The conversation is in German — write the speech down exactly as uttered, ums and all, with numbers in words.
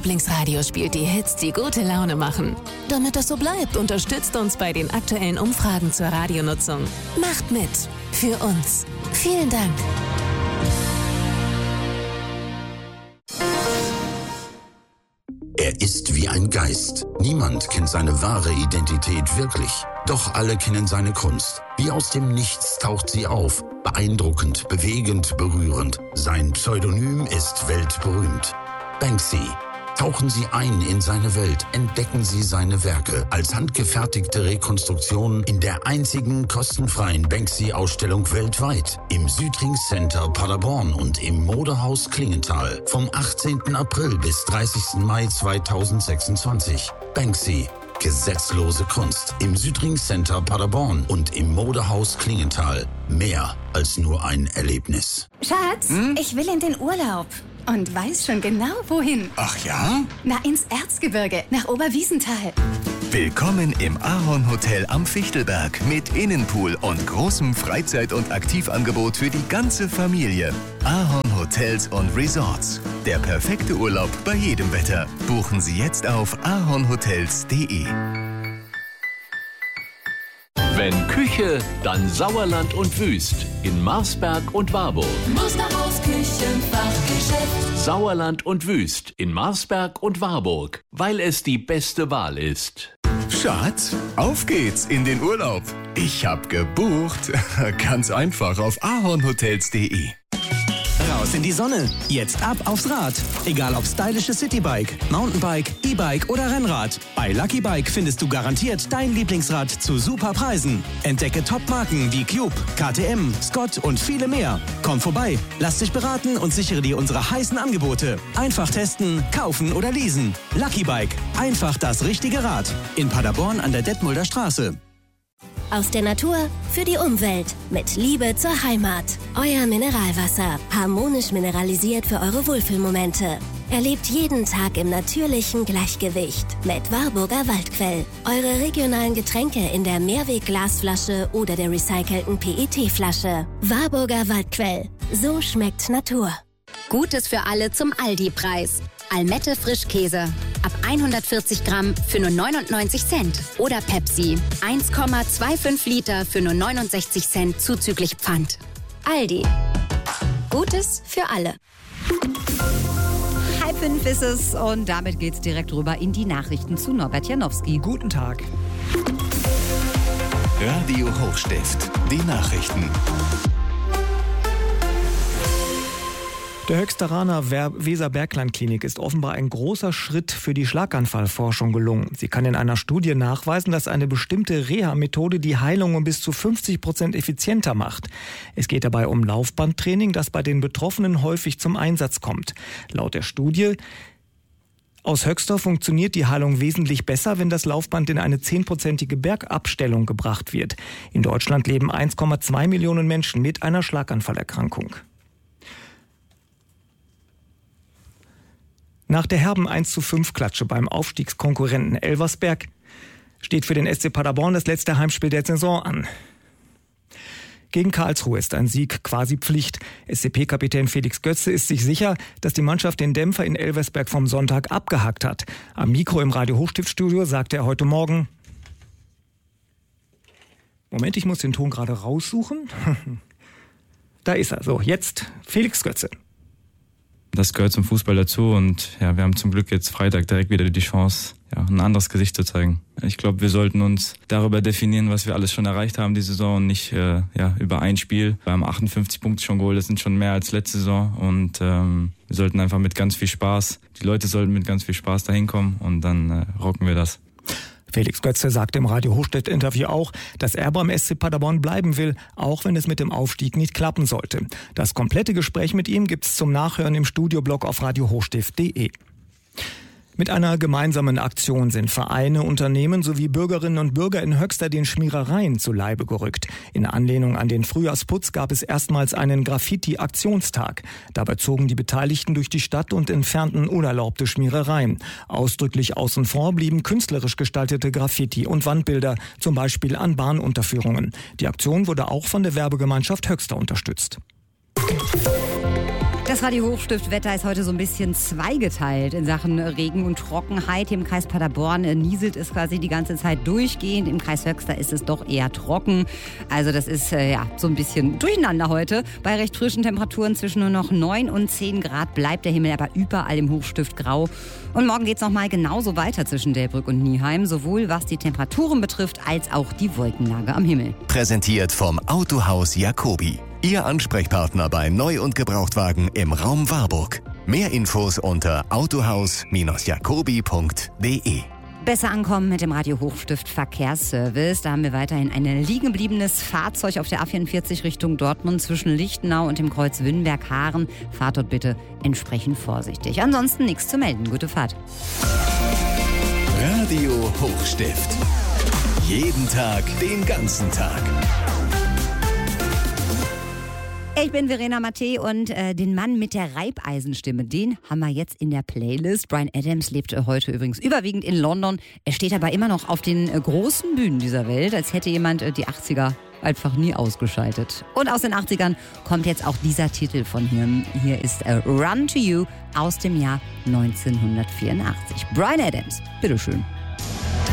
Lieblingsradio spielt die Hits, die gute Laune machen. Damit das so bleibt, unterstützt uns bei den aktuellen Umfragen zur Radionutzung. Macht mit. Für uns. Vielen Dank. Er ist wie ein Geist. Niemand kennt seine wahre Identität wirklich. Doch alle kennen seine Kunst. Wie aus dem Nichts taucht sie auf. Beeindruckend, bewegend, berührend. Sein Pseudonym ist weltberühmt. Banksy. Tauchen Sie ein in seine Welt, entdecken Sie seine Werke als handgefertigte Rekonstruktion in der einzigen kostenfreien Banksy-Ausstellung weltweit im Südring Center Paderborn und im Modehaus Klingenthal vom achtzehnten April bis dreißigsten Mai zweitausendsechsundzwanzig. Banksy. Gesetzlose Kunst im Südring Center Paderborn und im Modehaus Klingenthal. Mehr als nur ein Erlebnis. Schatz, hm? ich will in den Urlaub. Und weiß schon genau, wohin. Ach ja? Na, ins Erzgebirge, nach Oberwiesenthal. Willkommen im Ahorn Hotel am Fichtelberg mit Innenpool und großem Freizeit- und Aktivangebot für die ganze Familie. Ahorn Hotels und Resorts. Der perfekte Urlaub bei jedem Wetter. Buchen Sie jetzt auf ahornhotels punkt de. Wenn Küche, dann Sauerland und Wüst in Marsberg und Warburg. Musterhaus Küchenfachgeschäft. Sauerland und Wüst in Marsberg und Warburg, weil es die beste Wahl ist. Schatz, auf geht's in den Urlaub. Ich hab gebucht. Ganz einfach auf ahornhotels punkt de. Raus in die Sonne. Jetzt ab aufs Rad. Egal ob stylisches Citybike, Mountainbike, E-Bike oder Rennrad. Bei Lucky Bike findest du garantiert dein Lieblingsrad zu super Preisen. Entdecke Top-Marken wie Cube, K T M, Scott und viele mehr. Komm vorbei, lass dich beraten und sichere dir unsere heißen Angebote. Einfach testen, kaufen oder leasen. Lucky Bike. Einfach das richtige Rad. In Paderborn an der Detmolder Straße. Aus der Natur für die Umwelt. Mit Liebe zur Heimat. Euer Mineralwasser. Harmonisch mineralisiert für eure Wohlfühlmomente. Erlebt jeden Tag im natürlichen Gleichgewicht. Mit Warburger Waldquell. Eure regionalen Getränke in der Mehrweg-Glasflasche oder der recycelten P E T-Flasche. Warburger Waldquell. So schmeckt Natur. Gutes für alle zum Aldi-Preis. Almette Frischkäse. Ab hundertvierzig Gramm für nur neunundneunzig Cent. Oder Pepsi. eins Komma fünfundzwanzig Liter für nur neunundsechzig Cent zuzüglich Pfand. Aldi. Gutes für alle. Halb fünf ist es und damit geht's direkt rüber in die Nachrichten zu Norbert Janowski. Guten Tag. Radio Hochstift. Die Nachrichten. Der Höxteraner Weser-Bergland-Klinik ist offenbar ein großer Schritt für die Schlaganfallforschung gelungen. Sie kann in einer Studie nachweisen, dass eine bestimmte Reha-Methode die Heilung um bis zu fünfzig Prozent effizienter macht. Es geht dabei um Laufbandtraining, das bei den Betroffenen häufig zum Einsatz kommt. Laut der Studie aus Höxter funktioniert die Heilung wesentlich besser, wenn das Laufband in eine zehnprozentige Bergabstellung gebracht wird. In Deutschland leben eins Komma zwei Millionen Menschen mit einer Schlaganfallerkrankung. Nach der herben eins zu fünf Klatsche beim Aufstiegskonkurrenten Elversberg steht für den S C Paderborn das letzte Heimspiel der Saison an. Gegen Karlsruhe ist ein Sieg quasi Pflicht. S C P-Kapitän Felix Götze ist sich sicher, dass die Mannschaft den Dämpfer in Elversberg vom Sonntag abgehakt hat. Am Mikro im Radio Hochstiftstudio sagte er heute Morgen: Moment, ich muss den Ton gerade raussuchen. Da ist er. So, jetzt Felix Götze. Das gehört zum Fußball dazu und ja, wir haben zum Glück jetzt Freitag direkt wieder die Chance, ja, ein anderes Gesicht zu zeigen. Ich glaube, wir sollten uns darüber definieren, was wir alles schon erreicht haben die Saison und nicht äh, ja, über ein Spiel. Wir haben achtundfünfzig Punkte schon geholt, das sind schon mehr als letzte Saison und ähm, wir sollten einfach mit ganz viel Spaß, die Leute sollten mit ganz viel Spaß dahin kommen und dann äh, rocken wir das. Felix Götze sagte im Radio Hochstift-Interview auch, dass er beim S C Paderborn bleiben will, auch wenn es mit dem Aufstieg nicht klappen sollte. Das komplette Gespräch mit ihm gibt's zum Nachhören im Studioblog auf radio hochstift punkt de. Mit einer gemeinsamen Aktion sind Vereine, Unternehmen sowie Bürgerinnen und Bürger in Höxter den Schmierereien zu Leibe gerückt. In Anlehnung an den Frühjahrsputz gab es erstmals einen Graffiti-Aktionstag. Dabei zogen die Beteiligten durch die Stadt und entfernten unerlaubte Schmierereien. Ausdrücklich außen vor blieben künstlerisch gestaltete Graffiti und Wandbilder, zum Beispiel an Bahnunterführungen. Die Aktion wurde auch von der Werbegemeinschaft Höxter unterstützt. Das Radio-Hochstift-Wetter ist heute so ein bisschen zweigeteilt in Sachen Regen und Trockenheit. Hier im Kreis Paderborn nieselt es quasi die ganze Zeit durchgehend. Im Kreis Höxter ist es doch eher trocken. Also das ist äh, ja so ein bisschen durcheinander heute. Bei recht frischen Temperaturen zwischen nur noch neun und zehn Grad bleibt der Himmel aber überall im Hochstift grau. Und morgen geht es nochmal genauso weiter zwischen Delbrück und Nieheim, sowohl was die Temperaturen betrifft, als auch die Wolkenlage am Himmel. Präsentiert vom Autohaus Jacobi. Ihr Ansprechpartner bei Neu- und Gebrauchtwagen im Raum Warburg. Mehr Infos unter autohaus jacobi punkt de. Besser ankommen mit dem Radio-Hochstift Verkehrsservice. Da haben wir weiterhin ein liegen gebliebenes Fahrzeug auf der A vierundvierzig Richtung Dortmund zwischen Lichtenau und dem Kreuz Wünnberg-Haaren. Fahrt dort bitte entsprechend vorsichtig. Ansonsten nichts zu melden. Gute Fahrt. Radio Hochstift. Jeden Tag, den ganzen Tag. Ich bin Verena Mattei und äh, den Mann mit der Reibeisenstimme, den haben wir jetzt in der Playlist. Bryan Adams lebt äh, heute übrigens überwiegend in London. Er steht aber immer noch auf den äh, großen Bühnen dieser Welt, als hätte jemand äh, die achtziger einfach nie ausgeschaltet. Und aus den achtzigern kommt jetzt auch dieser Titel von ihm. Hier ist äh, Run to You aus dem Jahr neunzehnhundertvierundachtzig. Bryan Adams, bitteschön.